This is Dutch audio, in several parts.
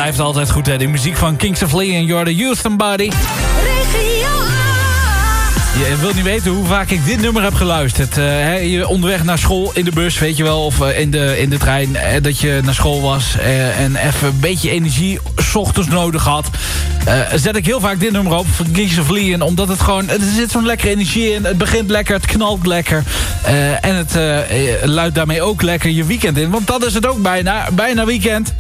blijft altijd goed, hè. De muziek van Kings of Leon en You're the Houston Body. Je wilt niet weten hoe vaak ik dit nummer heb geluisterd. Onderweg naar school, in de bus, weet je wel, of in de trein. Dat je naar school was en even een beetje energie 's ochtends nodig had. Zet ik heel vaak dit nummer op, van Kings of Leon. Omdat het gewoon, er zit zo'n lekkere energie in. Het begint lekker, het knalt lekker. En het luidt daarmee ook lekker je weekend in. Want dat is het ook bijna weekend.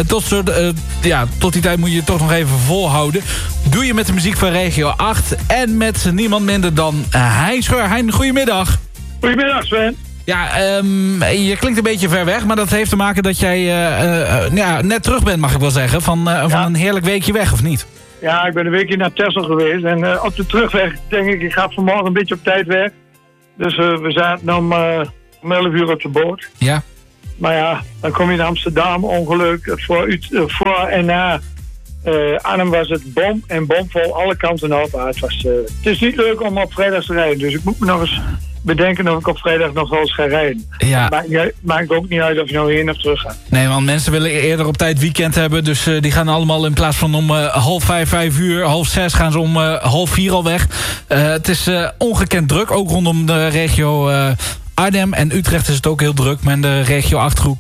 Tot die tijd moet je het toch nog even volhouden. Doe je met de muziek van Regio 8. En met niemand minder dan Hein Scheur. Hein, goedemiddag. Goedemiddag, Sven. Ja, je klinkt een beetje ver weg. Maar dat heeft te maken dat jij net terug bent, mag ik wel zeggen. Van een heerlijk weekje weg, of niet? Ja, ik ben een weekje naar Texel geweest. En op de terugweg denk ik ga vanmorgen een beetje op tijd weg. Dus we zaten om 11 uur op de boot. Ja. Maar ja, dan kom je in Amsterdam, ongeluk. Voor en na Arnhem was het bom en bomvol, alle kanten op. Het is niet leuk om op vrijdag te rijden. Dus ik moet me nog eens bedenken of ik op vrijdag nog wel eens ga rijden. Ja. Maakt ook niet uit of je nou heen of terug gaat. Nee, want mensen willen eerder op tijd weekend hebben. Dus die gaan allemaal in plaats van om 4:30, 5:30 gaan ze om 3:30 al weg. Het is ongekend druk, ook rondom de regio Arnhem en Utrecht is het ook heel druk. Maar in de regio Achterhoek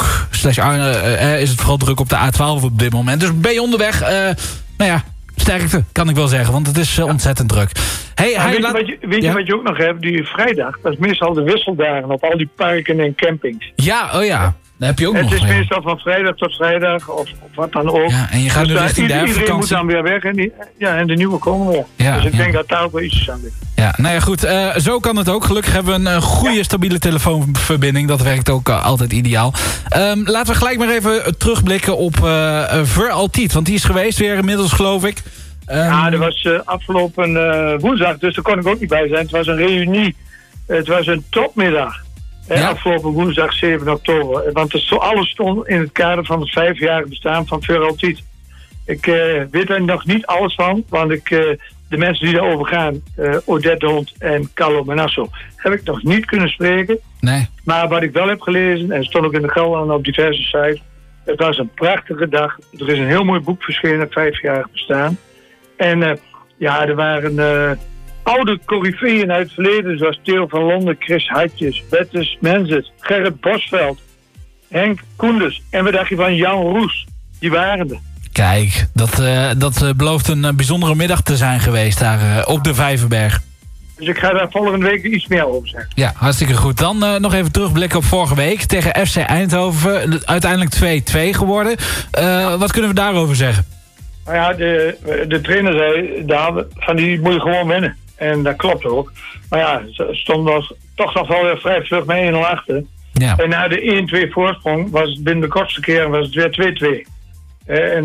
/ is het vooral druk op de A12 op dit moment. Dus ben je onderweg, sterkte kan ik wel zeggen. Want het is ontzettend druk. Weet je wat je ook nog hebt? Die vrijdag, dat is meestal de wisseldagen op al die parken en campings. Ja, oh ja. Dat heb je ook nog. Het is meestal van vrijdag tot vrijdag of wat dan ook. Ja, en je gaat dus nu richting de herfstvakantie. Iedereen moet dan weer weg en de nieuwe komen weer. Ja, dus ik denk dat daar ook wel iets aan ligt. Ja, nou ja, goed. Zo kan het ook. Gelukkig hebben we een goede, stabiele telefoonverbinding. Dat werkt ook altijd ideaal. Laten we gelijk maar even terugblikken op Veraltiet. Want die is geweest weer inmiddels, geloof ik. Dat was afgelopen woensdag, dus daar kon ik ook niet bij zijn. Het was een reunie. Het was een topmiddag. Afgelopen woensdag 7 oktober. Want alles stond in het kader van het 5-jarig bestaan van Veraltiet. Ik weet er nog niet alles van, want de mensen die daarover gaan, Odette Hond en Carlo Manasso, heb ik nog niet kunnen spreken. Nee. Maar wat ik wel heb gelezen, en het stond ook in de Gelderland op diverse sites, het was een prachtige dag. Er is een heel mooi boek verschenen, 5-jarig bestaan. En er waren oude coryfeeën uit het verleden, zoals Theo van Londen, Chris Hatjes, Bettes Menzes, Gerrit Bosveld, Henk Koenders. En wat dacht je van Jan Roes? Die waren er. Kijk, dat belooft een bijzondere middag te zijn geweest daar op de Vijverberg. Dus ik ga daar volgende week iets meer over zeggen. Ja, hartstikke goed. Dan nog even terugblikken op vorige week tegen FC Eindhoven. Uiteindelijk 2-2 geworden. Wat kunnen we daarover zeggen? Nou ja, de trainer zei, die moet je gewoon winnen. En dat klopt ook. Maar ja, ze stond toch nog wel weer vrij vlug mee 1-0 achter. Ja. En na de 1-2 voorsprong was het binnen de kortste keren was het weer 2-2. En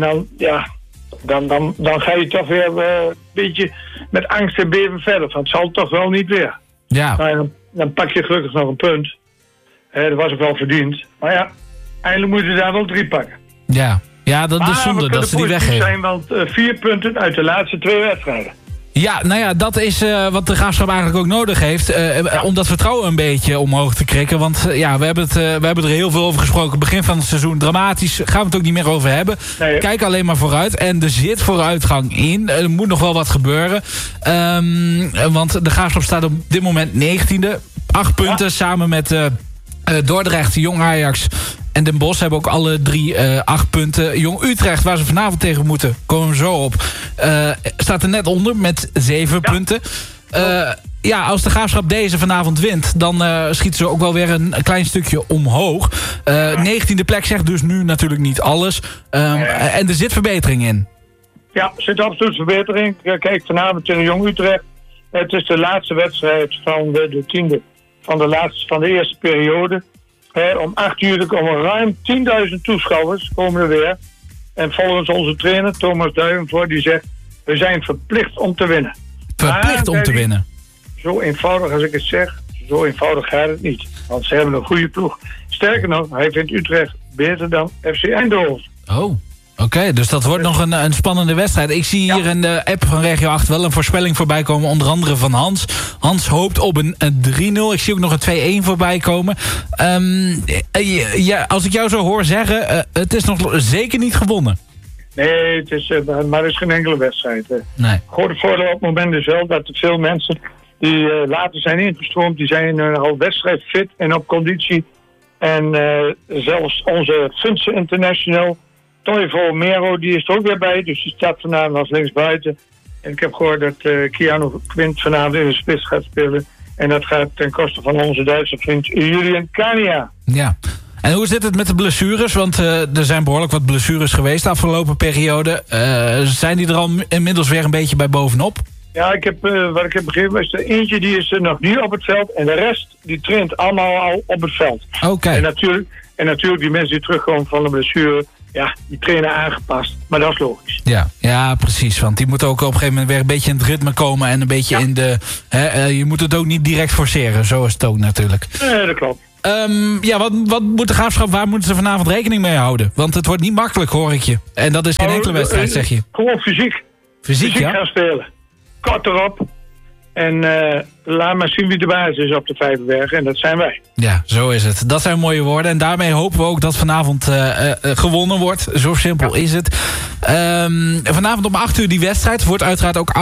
dan ga je toch weer een beetje met angst en beven verder. Want het zal toch wel niet weer. Ja. Nou, dan pak je gelukkig nog een punt. Dat was ook wel verdiend. Maar ja, eindelijk moet je daar wel 3 pakken. Ja, dat is zonde dat ze die weggeven. Zijn, want 4 punten uit de laatste 2 wedstrijden. Ja, nou ja, dat is wat de Graafschap eigenlijk ook nodig heeft. Om dat vertrouwen een beetje omhoog te krikken. Want we hebben er heel veel over gesproken. Begin van het seizoen dramatisch. Gaan we het ook niet meer over hebben. Nee. Kijk alleen maar vooruit. En er zit vooruitgang in. Er moet nog wel wat gebeuren. Want de Graafschap staat op dit moment 19e. 8 punten samen met Dordrecht, Jong Ajax en Den Bosch hebben ook alle 3 8 punten. Jong Utrecht, waar ze vanavond tegen moeten, komen we zo op. Staat er net onder met 7 punten. Als de Graafschap deze vanavond wint, dan schieten ze ook wel weer een klein stukje omhoog. 19e plek zegt dus nu natuurlijk niet alles. En er zit verbetering in. Ja, er zit absoluut verbetering. Kijk, vanavond tegen Jong Utrecht. Het is de laatste wedstrijd van de 10e. Van de eerste periode. Om 8 uur komen ruim 10.000 toeschouwers komen er weer. En volgens onze trainer Thomas Duivenvoort, die zegt, we zijn verplicht om te winnen. Verplicht om te winnen? Zo eenvoudig als ik het zeg, zo eenvoudig gaat het niet. Want ze hebben een goede ploeg. Sterker nog, hij vindt Utrecht beter dan FC Eindhoven. Oh. Oké, dus dat wordt nog een spannende wedstrijd. Ik zie hier in de app van Regio 8 wel een voorspelling voorbij komen. Onder andere van Hans. Hans hoopt op een 3-0. Ik zie ook nog een 2-1 voorbij komen. Als ik jou zo hoor zeggen, het is nog zeker niet gewonnen. Nee, het is, maar er is geen enkele wedstrijd. Nee. Grote voordeel op het moment is wel dat er veel mensen die later zijn ingestroomd, die zijn al wedstrijdfit en op conditie. En zelfs onze Funse International, Toivo Mero, die is er ook weer bij. Dus die staat vanavond als linksbuiten. En ik heb gehoord dat Keanu Quint vanavond in de spits gaat spelen. En dat gaat ten koste van onze Duitse vriend Julian Kania. Ja. En hoe zit het met de blessures? Want er zijn behoorlijk wat blessures geweest de afgelopen periode. Zijn die er al inmiddels weer een beetje bij bovenop? Ja, wat ik heb begrepen is er eentje die is nog niet op het veld. En de rest die traint allemaal al op het veld. Oké. En natuurlijk die mensen die terugkomen van de blessure, ja, die trainen aangepast. Maar dat is logisch. Ja, precies. Want die moeten ook op een gegeven moment weer een beetje in het ritme komen. En een beetje in de... je moet het ook niet direct forceren. Zo is het ook natuurlijk. Nee, dat klopt. Wat moet de Graafschap, waar moeten ze vanavond rekening mee houden? Want het wordt niet makkelijk, hoor ik je. En dat is geen enkele wedstrijd, zeg je. Gewoon fysiek. Fysiek, ja? gaan spelen. Kort erop. En laat maar zien wie de baas is op de Vijverberg. En dat zijn wij. Ja, zo is het. Dat zijn mooie woorden. En daarmee hopen we ook dat vanavond gewonnen wordt. Zo simpel is het. Vanavond om 8 uur die wedstrijd. Wordt uiteraard ook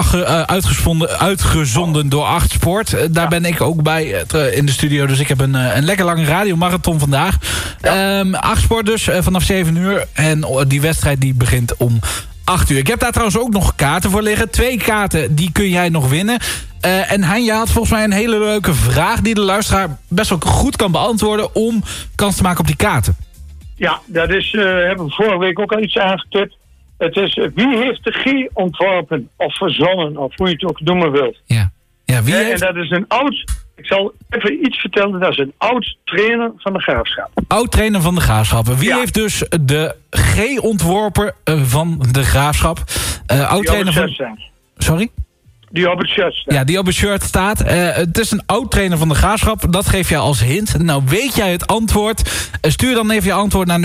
uitgezonden door 8 Sport. Daar ben ik ook bij in de studio. Dus ik heb een lekker lange radiomarathon vandaag. 8 Sport dus vanaf 7 uur. En die wedstrijd die begint om 8 uur. Ik heb daar trouwens ook nog kaarten voor liggen. 2 kaarten, die kun jij nog winnen. En Hein, je had volgens mij een hele leuke vraag die de luisteraar best wel goed kan beantwoorden om kans te maken op die kaarten. Ja, dat is, hebben we vorige week ook al iets aangetipt. Het is, wie heeft de G ontworpen of verzonnen, of hoe je het ook noemen wilt. Ja, wie heeft... En dat is een oud, ik zal even iets vertellen, dat is een oud trainer van de Graafschap. Oud trainer van de Graafschap. Wie heeft dus de G ontworpen van de Graafschap? Oud trainer van... Sorry? Die op het shirt staat. Ja, die op het shirt staat. Het is een oud-trainer van de Graafschap. Dat geef jij als hint. Nou, weet jij het antwoord? Stuur dan even je antwoord naar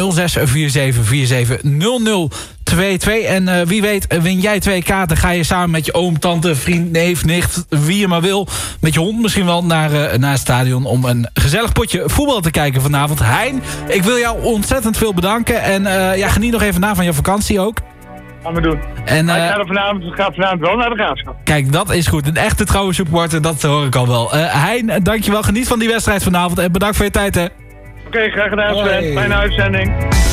0647470022. En wie weet, win jij 2 kaarten. Ga je samen met je oom, tante, vriend, neef, nicht, wie je maar wil. Met je hond misschien wel naar het stadion om een gezellig potje voetbal te kijken vanavond. Hein, ik wil jou ontzettend veel bedanken. En geniet nog even na van je vakantie ook. Gaan we doen. En, ik ga vanavond wel naar de Graafschap. Kijk, dat is goed. Een echte trouwe supporter, dat hoor ik al wel. Hein, dankjewel. Geniet van die wedstrijd vanavond en bedankt voor je tijd, hè. Oké, graag gedaan, Sven. Fijne uitzending.